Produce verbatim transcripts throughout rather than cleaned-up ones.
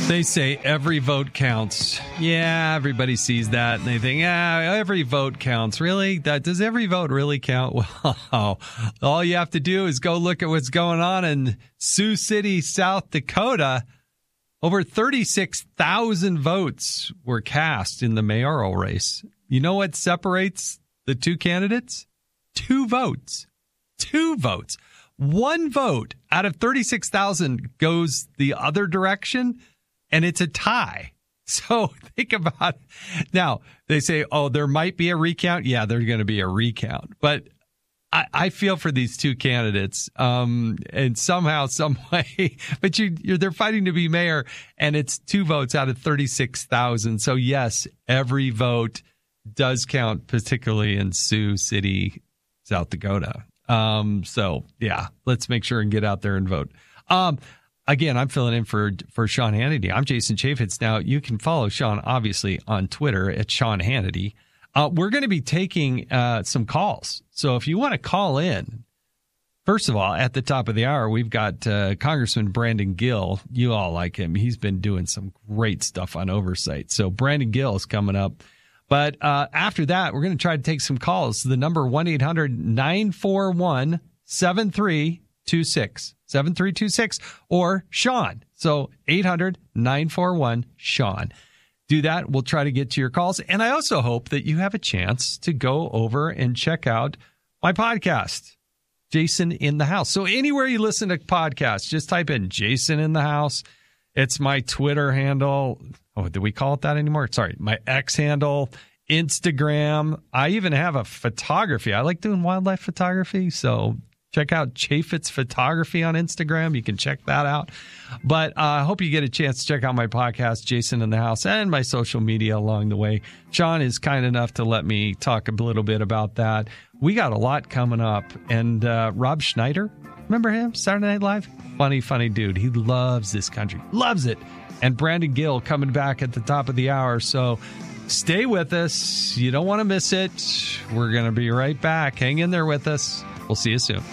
They say every vote counts. Yeah, everybody sees that and they think, yeah, every vote counts. Really? That, does every vote really count? Well, all you have to do is go look at what's going on in Sioux City, South Dakota. Over thirty-six thousand votes were cast in the mayoral race. You know what separates the two candidates? Two votes. Two votes. One vote out of thirty-six thousand goes the other direction. And it's a tie. So think about it. Now, they say, oh, there might be a recount. Yeah, there's going to be a recount. But I, I feel for these two candidates um, and somehow, some way. But you, you're, they're fighting to be mayor, and it's two votes out of thirty-six thousand. So, yes, every vote does count, particularly in Sioux City, South Dakota. Um, so, yeah, let's make sure and get out there and vote. Um Again, I'm filling in for for Sean Hannity. I'm Jason Chaffetz. Now, you can follow Sean, obviously, on Twitter at Sean Hannity. Uh, we're going to be taking uh, some calls. So if you want to call in, first of all, at the top of the hour, we've got uh, Congressman Brandon Gill. You all like him. He's been doing some great stuff on oversight. So Brandon Gill is coming up. But uh, after that, we're going to try to take some calls. The number one eight hundred nine four one seven three two six. seven three two six or Sean. So eight hundred nine four one Sean. Do that. We'll try to get to your calls. And I also hope that you have a chance to go over and check out my podcast, Jason in the House. So anywhere you listen to podcasts, just type in Jason in the House. It's my Twitter handle. Oh, do we call it that anymore? Sorry, my X handle, Instagram. I even have a photography. I like doing wildlife photography. So check out Chaffetz Photography on Instagram. You can check that out. But uh, I hope you get a chance to check out my podcast, Jason in the House, and my social media along the way. Sean is kind enough to let me talk a little bit about that. We got a lot coming up. And uh, Rob Schneider, remember him? Saturday Night Live? Funny, funny dude. He loves this country. Loves it. And Brandon Gill coming back at the top of the hour. So stay with us. You don't want to miss it. We're going to be right back. Hang in there with us. We'll see you soon.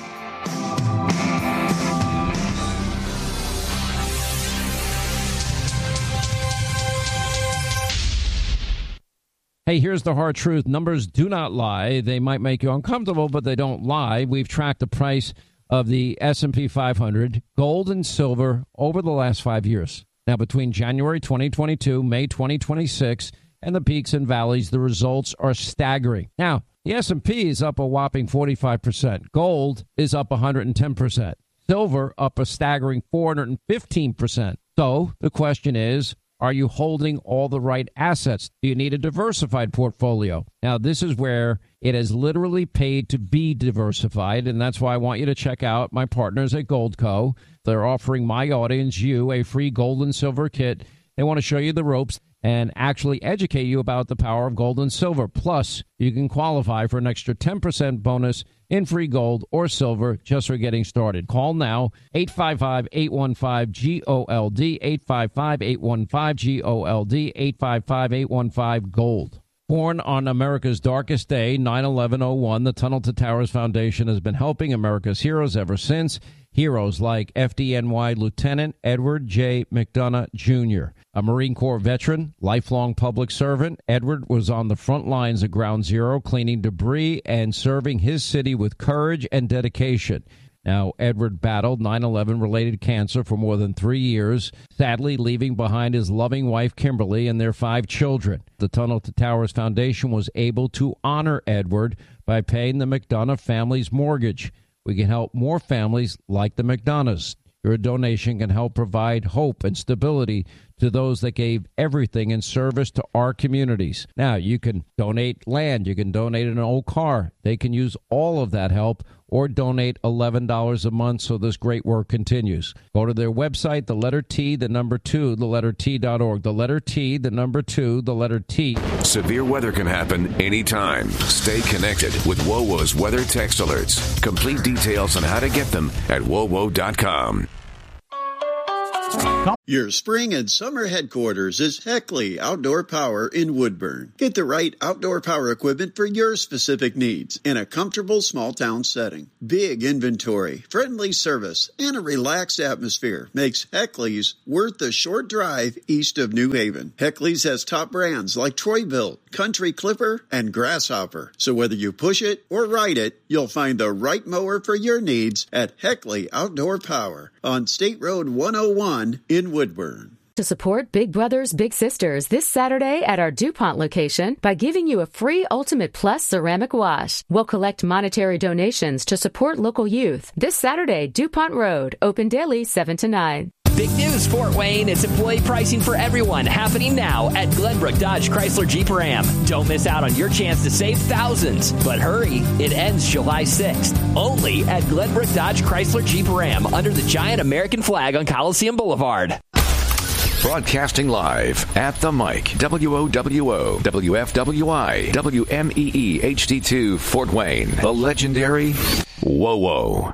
Hey, here's the hard truth. Numbers do not lie. They might make you uncomfortable, but they don't lie. We've tracked the price of the S and P five hundred, gold and silver, over the last five years. Now, between January twenty twenty-two, May twenty twenty-six, and the peaks and valleys, the results are staggering. Now, the S and P is up a whopping forty-five percent. Gold is up one hundred ten percent. Silver up a staggering four hundred fifteen percent. So the question is, are you holding all the right assets? Do you need a diversified portfolio? Now, this is where it has literally paid to be diversified, and that's why I want you to check out my partners at Goldco. They're offering my audience, you, a free gold and silver kit. They want to show you the ropes and actually educate you about the power of gold and silver. Plus, you can qualify for an extra ten percent bonus in free gold or silver just for getting started. Call now, eight five five, eight one five, G O L D, eight five five, eight one five, G O L D, eight five five, eight one five, GOLD. Born on America's darkest day, nine eleven oh one, the Tunnel to Towers Foundation has been helping America's heroes ever since. Heroes like F D N Y Lieutenant Edward J. McDonough, Junior A Marine Corps veteran, lifelong public servant, Edward was on the front lines of Ground Zero, cleaning debris and serving his city with courage and dedication. Now, Edward battled nine eleven-related cancer for more than three years, sadly leaving behind his loving wife, Kimberly, and their five children. The Tunnel to Towers Foundation was able to honor Edward by paying the McDonough family's mortgage. We can help more families like the McDonoughs. Your donation can help provide hope and stability to those that gave everything in service to our communities. Now, you can donate land. You can donate an old car. They can use all of that help or donate eleven dollars a month so this great work continues. Go to their website, the letter T, the number two, the letter T dot org. The letter T, the number two, the letter T. Severe weather can happen anytime. Stay connected with W O W O's weather text alerts. Complete details on how to get them at W O W O dot com. Your spring and summer headquarters is Heckley Outdoor Power in Woodburn. Get the right outdoor power equipment for your specific needs in a comfortable small town setting. Big inventory, friendly service, and a relaxed atmosphere makes Heckley's worth the short drive east of New Haven. Heckley's has top brands like Troy-Bilt, Country Clipper, and Grasshopper. So whether you push it or ride it, you'll find the right mower for your needs at Heckley Outdoor Power on State Road one oh one in Woodburn. To support Big Brothers Big Sisters this Saturday at our DuPont location by giving you a free Ultimate Plus ceramic wash. We'll collect monetary donations to support local youth. This Saturday, DuPont Road, open daily seven to nine. Big news, Fort Wayne. It's employee pricing for everyone happening now at Glenbrook Dodge Chrysler Jeep Ram. Don't miss out on your chance to save thousands. But hurry, it ends July sixth. Only at Glenbrook Dodge Chrysler Jeep Ram under the giant American flag on Coliseum Boulevard. Broadcasting live at the mic, W O W O, W F W I, W M E E H D two, Fort Wayne, the legendary WoWo.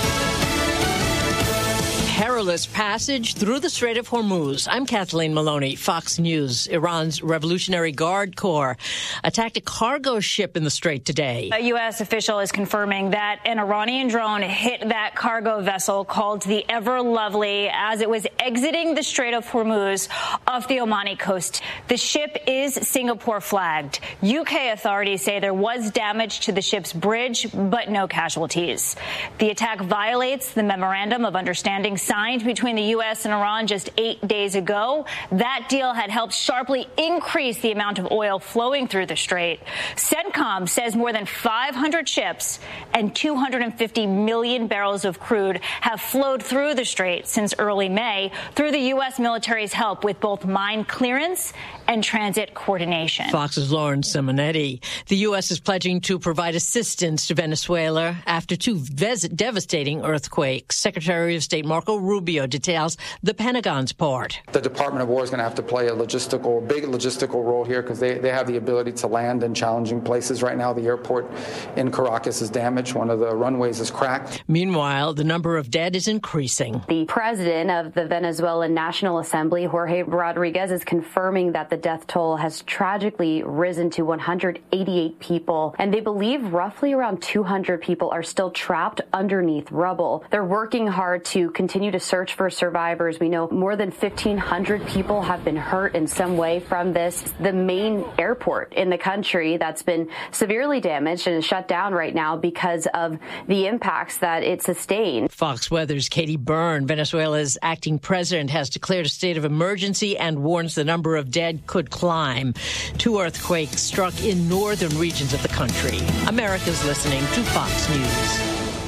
Perilous passage through the Strait of Hormuz. I'm Kathleen Maloney, Fox News. Iran's Revolutionary Guard Corps attacked a cargo ship in the strait today. A U S official is confirming that an Iranian drone hit that cargo vessel called the Ever Lovely as it was exiting the Strait of Hormuz off the Omani coast. The ship is Singapore flagged. U K authorities say there was damage to the ship's bridge, but no casualties. The attack violates the Memorandum of Understanding signed between the U S and Iran just eight days ago. That deal had helped sharply increase the amount of oil flowing through the strait. CENTCOM says more than five hundred ships and two hundred fifty million barrels of crude have flowed through the strait since early May through the U S military's help with both mine clearance and transit coordination. Fox's Lauren Simonetti. The U S is pledging to provide assistance to Venezuela after two ves- devastating earthquakes. Secretary of State Marco Rubio details the Pentagon's part. The Department of War is going to have to play a logistical, big logistical role here because they, they have the ability to land in challenging places. Right now, the airport in Caracas is damaged. One of the runways is cracked. Meanwhile, the number of dead is increasing. The president of the Venezuelan National Assembly, Jorge Rodriguez, is confirming that the death toll has tragically risen to one hundred eighty-eight people, and they believe roughly around two hundred people are still trapped underneath rubble. They're working hard to continue to search for survivors. We know more than fifteen hundred people have been hurt in some way from this. The main airport in the country that's been severely damaged and is shut down right now because of the impacts that it sustained. Fox Weather's Katie Byrne. Venezuela's acting president has declared a state of emergency and warns the number of dead could climb. Two earthquakes struck in northern regions of the country. America's listening to Fox News.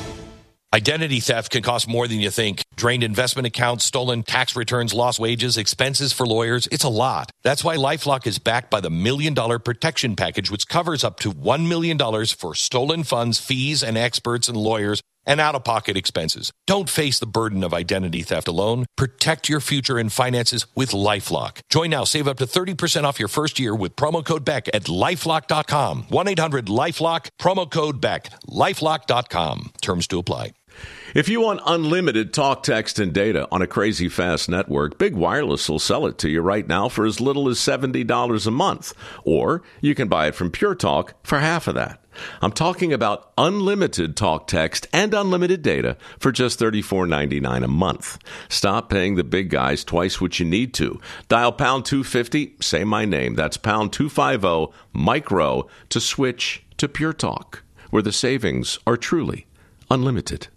Identity theft can cost more than you think. Drained investment accounts, stolen tax returns, lost wages, expenses for lawyers. It's a lot. That's why LifeLock is backed by the Million Dollar Protection Package, which covers up to one million dollars for stolen funds, fees, and experts and lawyers, and out-of-pocket expenses. Don't face the burden of identity theft alone. Protect your future and finances with LifeLock. Join now. Save up to thirty percent off your first year with promo code Beck at LifeLock dot com. one eight hundred LifeLock, promo code Beck. LifeLock dot com. Terms to apply. If you want unlimited talk, text, and data on a crazy fast network, Big Wireless will sell it to you right now for as little as seventy dollars a month. Or you can buy it from Pure Talk for half of that. I'm talking about unlimited talk, text, and unlimited data for just thirty-four ninety-nine a month. Stop paying the big guys twice what you need to. Dial pound two fifty, say my name. That's pound two fifty, micro, to switch to Pure Talk, where the savings are truly unlimited.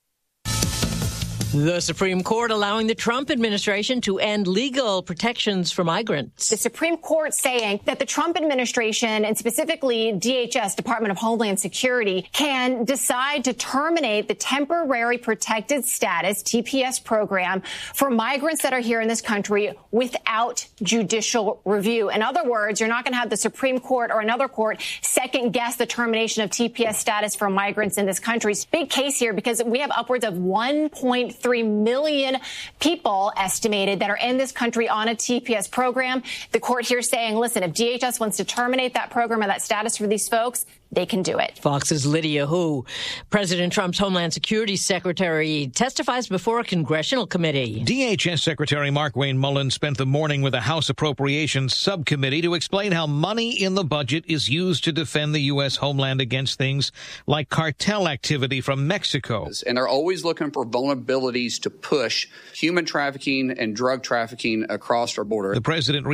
The Supreme Court allowing the Trump administration to end legal protections for migrants. The Supreme Court saying that the Trump administration, and specifically D H S, Department of Homeland Security, can decide to terminate the temporary protected status, T P S program, for migrants that are here in this country without judicial review. In other words, you're not going to have the Supreme Court or another court second guess the termination of T P S status for migrants in this country. It's a big case here because we have upwards of one point three million people estimated that are in this country on a T P S program. The court here saying, listen, if D H S wants to terminate that program or that status for these folks, they can do it. Fox's Lydia Hu. President Trump's Homeland Security Secretary testifies before a congressional committee. D H S Secretary Markwayne Mullin spent the morning with a House Appropriations Subcommittee to explain how money in the budget is used to defend the U S homeland against things like cartel activity from Mexico. And they're always looking for vulnerabilities to push human trafficking and drug trafficking across our border. The president